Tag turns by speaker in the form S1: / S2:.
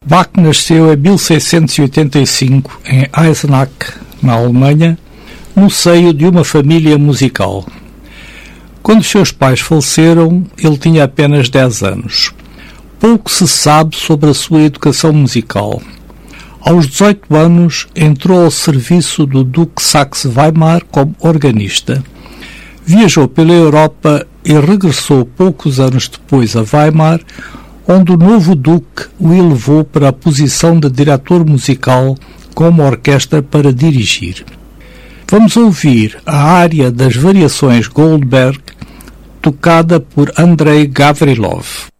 S1: Bach nasceu em 1685 em Eisenach, na Alemanha, no seio de uma família musical. Quando seus pais faleceram, ele tinha apenas 10 anos. Pouco se sabe sobre a sua educação musical. Aos 18 anos, entrou ao serviço do Duque Saxe-Weimar como organista. Viajou pela Europa e regressou poucos anos depois a Weimar, onde o novo Duque o elevou para a posição de diretor musical com uma orquestra para dirigir. Vamos ouvir a área das variações Goldberg, tocada por Andrei Gavrilov.